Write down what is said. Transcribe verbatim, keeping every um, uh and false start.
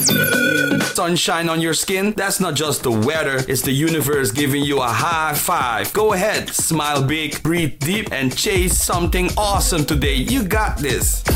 Sunshine on your skin? That's not just the weather, it's the universe giving you a high five. Go ahead, smile big, breathe deep, and chase something awesome today. You got this.